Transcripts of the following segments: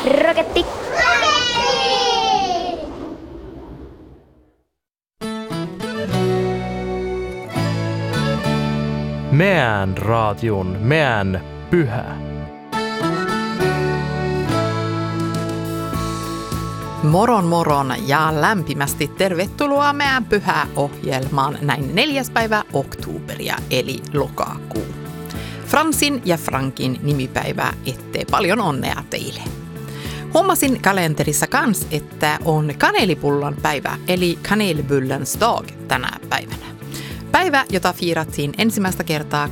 Roketti. Meidän radion, meidän pyhä. Moron ja lämpimästi tervetuloa meidän pyhäohjelmaan näin 4. päivä oktoberia eli lokakuu. Fransin ja Frankin nimipäivää ettei paljon onnea teille. Huomasin kalenterissa kans, että on kanelipullan päivä eli kanelbullens dag tänä päivänä. Päivä, jota fiirattiin ensimmäistä kertaa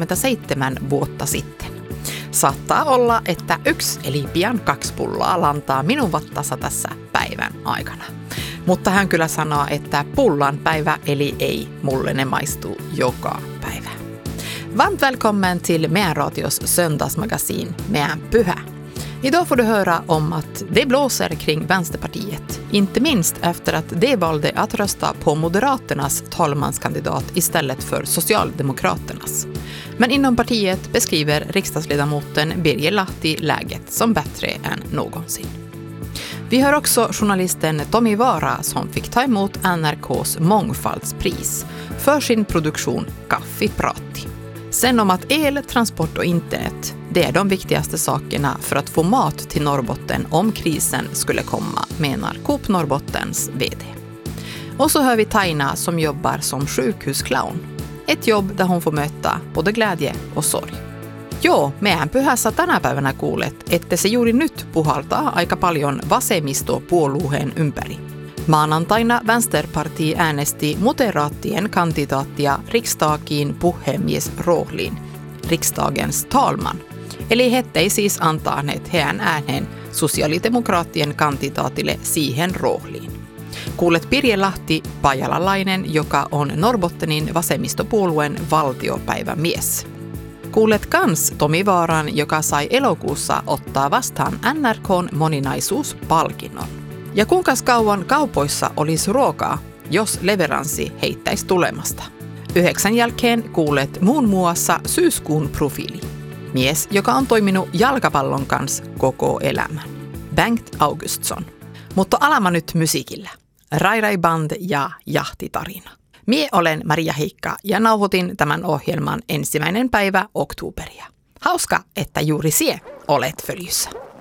27 vuotta sitten. Saattaa olla, että 1 eli pian 2 pulloa lantaa minun vattassa tässä päivän aikana. Mutta hän kyllä sanoo, että pullan päivä eli ei, mulle ne maistuu joka päivä. Varmt välkommen till Meän radios söndagsmagasin Meän pyhä. Idag får du höra om att det blåser kring Vänsterpartiet, inte minst efter att de valde att rösta på Moderaternas talmanskandidat istället för Socialdemokraternas. Men inom partiet beskriver riksdagsledamoten Birger Lahti läget som bättre än någonsin. Vi hör också journalisten Tommy Vara som fick ta emot NRKs mångfaldspris för sin produktion Kaffipratti. Sen om att el, transport och internet, det är de viktigaste sakerna för att få mat till Norrbotten om krisen skulle komma, menar Coop Norrbottens vd. Och så hör vi Taina som jobbar som sjukhusclown. Ett jobb där hon får möta både glädje och sorg. Joo, mehän pyhässä tänä päivänä kuulet, että se juuri nyt puhaltaa aika paljon vasemmistopuolueen ympäri. Maanantaina Vänsterparti äänesti moderaattien kandidaattia riksdagiin puhemiesrooliin, riksdagens talman. Eli he ei siis antaneet heidän ääneen sosiaalidemokraattien kandidaatille siihen rooliin. Kuulet Birger Lahti, pajalalainen, joka on Norrbottenin vasemmistopuolueen valtiopäivämies. Kuulet kans Tommy Vaaran, joka sai elokuussa ottaa vastaan NRK:n moninaisuuspalkinnon. Ja kuinka kauan kaupoissa olisi ruokaa, jos leveranssi heittäisi tulemasta? 9 jälkeen kuulet muun muassa syyskuun profiili. Mies, joka on toiminut jalkapallon kanssa koko elämän. Bengt Augustsson. Mutta alama nyt musiikilla. Rai Band ja Jahtitarina. Mie olen Maria Heikka ja nauhoitin tämän ohjelman 1. päivä oktoberia. Hauska, että juuri sie olet följyssä.